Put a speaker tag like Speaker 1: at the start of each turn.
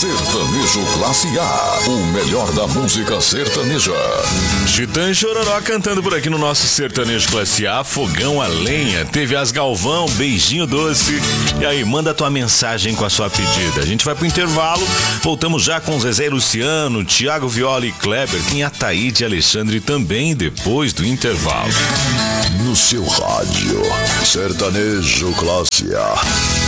Speaker 1: Sertanejo Classe A, o melhor da música sertaneja.
Speaker 2: Titã e Chororó cantando por aqui no nosso Sertanejo Classe A, Fogão a Lenha, teve As Galvão, Beijinho Doce. E aí, manda tua mensagem com a sua pedida. A gente vai pro intervalo, voltamos já com Zezé Luciano, Thiago Viola e Kleber, tem Ataíde e Alexandre também depois do intervalo.
Speaker 1: No seu rádio, Sertanejo Classe A.